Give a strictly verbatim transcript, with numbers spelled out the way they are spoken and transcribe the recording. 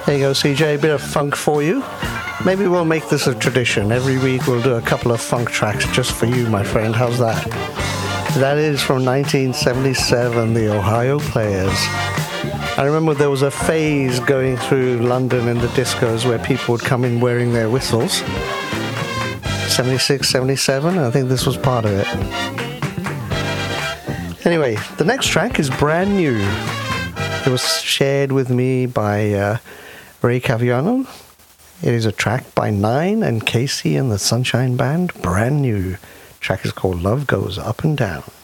There you go, C J, a bit of funk for you. Maybe we'll make this a tradition. Every week we'll do a couple of funk tracks just for you, my friend. How's that? That is from nineteen seventy-seven, the Ohio Players. I remember there was a phase going through London in the discos where people would come in wearing their whistles. seventy-six, seventy-seven, I think this was part of it. Anyway, the next track is brand new. It was shared with me by uh, Ray Caviano. It is a track by Nine and Casey and the Sunshine Band, brand new. The track is called Love Goes Up and Down.